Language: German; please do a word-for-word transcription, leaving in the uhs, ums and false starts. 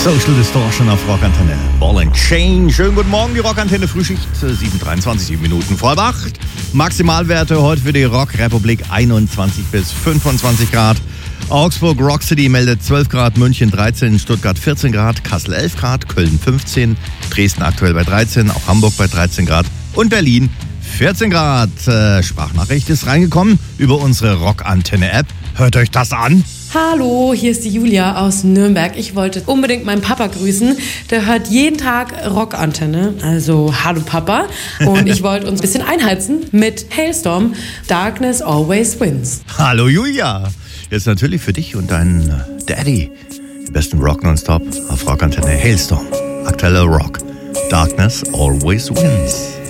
Social Distortion auf Rockantenne. Ball and Chain. Schönen guten Morgen, die Rockantenne Frühschicht. sieben Uhr dreiundzwanzig, sieben Minuten vor halb acht. Maximalwerte heute für die Rockrepublik einundzwanzig bis fünfundzwanzig Grad. Augsburg Rock City meldet zwölf Grad, München dreizehn, Stuttgart vierzehn Grad, Kassel elf Grad, Köln fünfzehn, Dresden aktuell bei dreizehn, auch Hamburg bei dreizehn Grad und Berlin vierzehn Grad. Äh, Sprachnachricht ist reingekommen über unsere Rockantenne-App. Hört euch das an. Hallo, hier ist die Julia aus Nürnberg. Ich wollte unbedingt meinen Papa grüßen. Der hört jeden Tag Rockantenne. Also, hallo Papa. Und ich wollte uns ein bisschen einheizen mit Hailstorm. Darkness always wins. Hallo Julia. Jetzt natürlich für dich und deinen Daddy. Die besten Rock nonstop auf Rockantenne. Hailstorm. Aktueller Rock. Darkness always wins.